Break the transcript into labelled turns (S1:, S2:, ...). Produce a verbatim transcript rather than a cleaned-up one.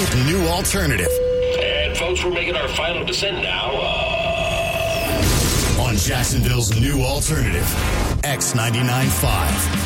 S1: Jacksonville's new alternative.
S2: And folks, we're making our final descent now.
S1: Uh... On Jacksonville's new alternative, X ninety-nine point five.